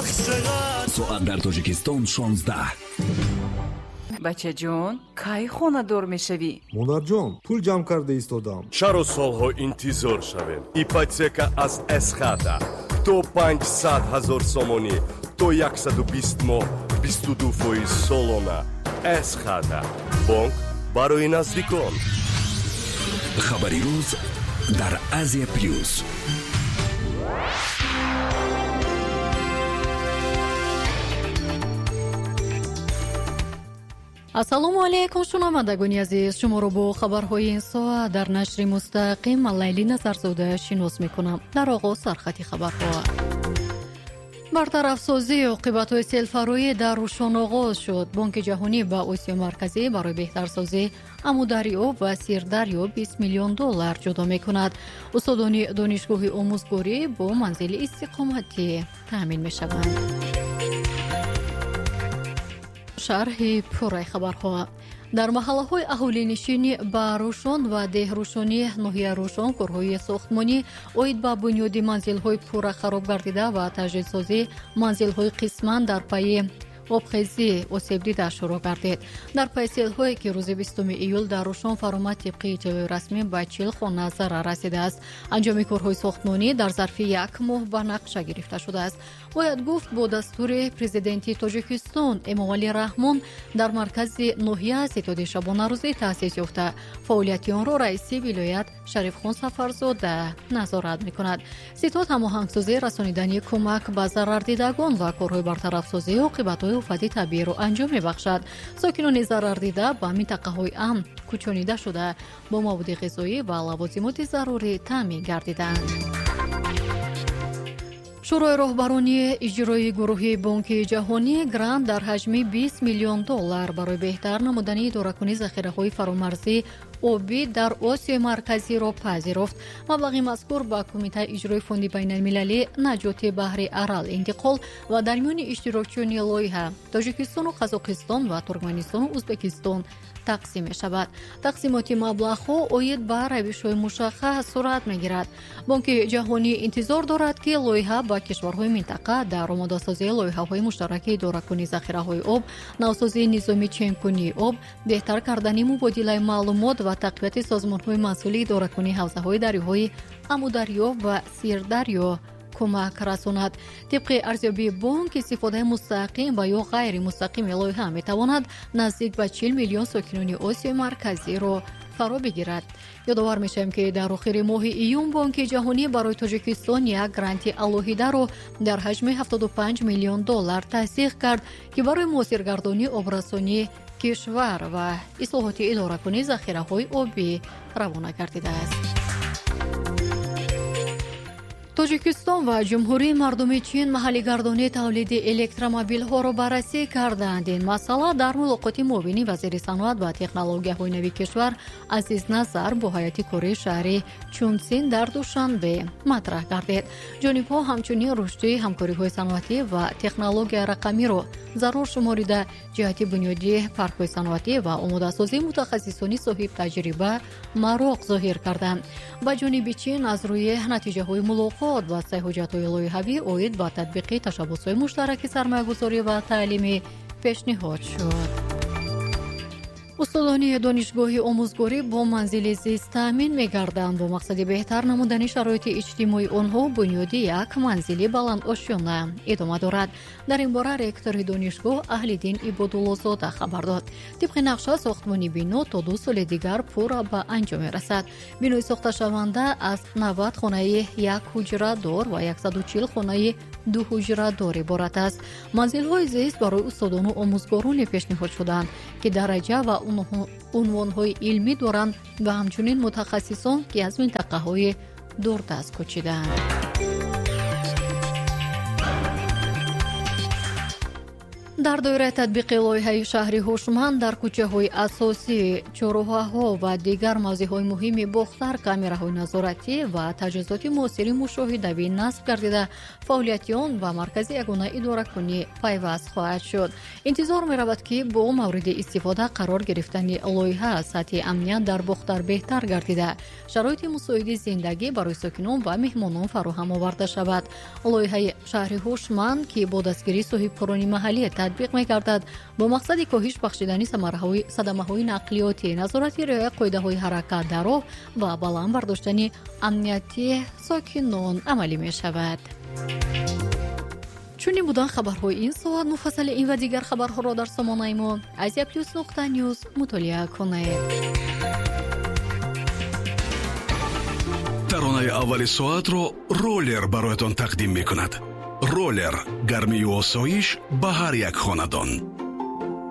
ساعت در تاجیکستان 16. بچه جون کی خونه دور میشوی؟ مادر جان پول جمع کرده ایستادم. چرا سالها انتظار شویم؟ ایپاتека از اسخاتا تو 500,000 сомонӣ то 120 моҳ 22% солона. اسخاتا бонк барои наздикон. خبری روز در آسیا پلیوس. ассалому алайкум шунавандагони азиз, шуморо бо хабарҳои ин соат дар нашри мустақим ман Лайли Назарзода шинос мекунам. дар оғоз сархати хабарҳо. бартарафсозии оқибатҳои селфароӣ дар Рушон оғоз шуд. Бонки ҷаҳонӣ ба Осиё Марказӣ барои беҳтарсозии Амудариё ва Сирдариё $20 миллион ҷудо мекунад. устодони донишгоҳи омӯзгорӣ бо манзили истиқоматӣ таъмин мешаванд. шарҳи пурраи хабарҳо. дар маҳаллаҳои аҳолинишини ба Рушон ва деҳрушони ноҳия Рушон корҳои сохтмонӣ оид ба бунёди манзилҳои пурра хароб гардида ва таҷдидсозии манзилҳои қисман дар пайи обхезӣ осебдида шурӯъ гардид. дар пайи селҳое ки рӯзи 20 июл дар Рушон фаромад, тибқи иттилои расмӣ ба 40 хона зарар расидааст. анҷоми корҳои сохтмонӣ дар зарфи 1 моҳ ба нақша гирифта шудааст. бояд гуфт бо дастури президенти Тоҷикистон Эмомалӣ Раҳмон дар маркази ноҳия ситоди шабонарӯзӣ таъсис ёфта. фаъолияти онро раиси вилоят Шарифхон Сафарзода назорат мекунад. ситод ҳамоҳангсозии расонидани кӯмак ба зарардидагон ва корҳои бартарафсозии оқибатҳои офати табииро анҷом мебахшад. сокинони зарардида ба минтақаҳои амн кӯчонида шуда бо маводи ғизоӣ ва лавозимоти зарурӣ таъмин гардиданд. шӯрои роҳбарони иҷроии гурӯҳи Бонки ҷаҳонӣ грант дар ҳаҷми $20 миллион барои беҳтар намудани идоракунии захираҳои фаромарзии обӣ дар Осиёи Марказиро пазируфт. маблағи мазкур ба Кумитаи иҷрои фонди байналмилалӣ наҷоти баҳри Арал интиқол ва дар миёни иштирокчиёни лоиҳа Тоҷикистону Қазоқистон ва Туркманистону Узбекистон тақсим мешавад. тақсимоти маблағҳо оид ба равишҳои мушаххас сурат мегирад. Бонки ҷаҳонӣ интизор дорад ки лоиҳа ба кишварҳои минтақа дар омодасозии лоиҳаҳои муштараки идоракунии захираҳои об, навсозии низоми ченкунии об, беҳтар кардани мубодилаи маълумот ва тақвияти созмонҳои масъули идоракунии ҳавзаҳои дарёҳои Амудариё ва Сирдариё кӯмак расонад. тибқи арзёбии бонк, истифодаи мустақим ва ё ғайри мустақими лоиҳа метавонад наздик ба 40 миллион сокинони Осиёи Марказиро фаро бигирад. ёдовар мешавем ки дар охири моҳи июн Бонки ҷаҳонӣ барои Тоҷикистон як гранти алоҳидаро дар ҳаҷми $75 миллион тасдиқ кард, ки барои муосиргардонии обрасонии кишвар ва ислоҳоти идоракунии захираҳои обӣ равона гардидааст. Тоҷикистон ва ҷумҳурии мардуми Чин маҳаллигардонии тавлиди электромобилҳоро баррасӣ карданд. ин масъала дар мулоқоти муовини вазири саноат ва технологияҳои нави кишвар Азиз Назар бо ҳайати кории шаҳри Чунсин дар Душанбе матраҳ гардид. ҷонибҳо ҳамчунин рушди ҳамкориҳои саноатӣ ва технологияи рақамиро зарур шуморида ҷиҳати бунёди паркҳои саноатӣ ва омодасозии мутахассисони соҳибтаҷриба мароғ зоҳир карданд. ба ҷониби Чин аз рӯи натиҷаҳои мулоқот ва саҳҳуҷҷатҳои лоиҳавӣ оид ба татбиқи ташаббусҳои муштараки сармоягузорӣ ва таълимӣ пешниҳод шуд. устодони донишгоҳи омӯзгорӣ бо манзили зист таъмин мегарданд. бо мақсади беҳтар намудани шароити иҷтимоии онҳо бунёди як манзили баландошёна идома дорад. дар ин бора ректори донишгоҳ Аҳлиддин Ибодуллозода хабар дод. тибқи нақша сохтмони бино то 2 соли дигар пурра ба анҷом мерасад. бинои сохташаванда аз 90 хонаи 1 ҳуҷрадор ва 140 хонаи 2 ҳуҷрадор иборат аст. манзилҳои зист барои устодону омӯзгороне пешниҳод шуданд, ки дараҷа ва унвонҳои илмӣ доранд ва ҳамчунин мутахассисон, ки аз минтақаҳои дурдаст кӯчиданд. дар доираи татбиқи лоиҳаи шаҳри ҳушманд дар кӯчаҳои асосӣ, чоруҳаҳо ва дигар мавзеъҳои муҳими бохтар камераҳои назоратӣ ва таҷҳизоти муосири мушоҳидавӣ насб гардида, фаъолияти он ба маркази ягона идоракунӣ пайваст хоҳад шуд. интизор меравад ки бо мавриди истифода қарор гирифтани лоиҳа сатҳи амният дар бохтар беҳтар гардида, шароити мусоиди зиндагӣ барои сокинон ва меҳмонон фароҳам оварда шавад. лоиҳаи шаҳри ҳушманд ки бо дастгирии соҳибкорони маҳаллӣ татбиқ мегардад, бо мақсади коҳиш бахшидани садамаҳои нақлиётӣ, назорати риояи қоидаҳои ҳаракат дар роҳ ва баланд бардоштани амнияти сокинон амалӣ мешавад. чунин будан хабарҳои ин соат. муфассали ин ва дигар хабарҳоро дар сомонаи мо aziaplus.news мутолиа кунед. таронаи аввали соатро ролер бароятон тақдим мекунад. ролер гармию осоиш ба ҳар як хонадон.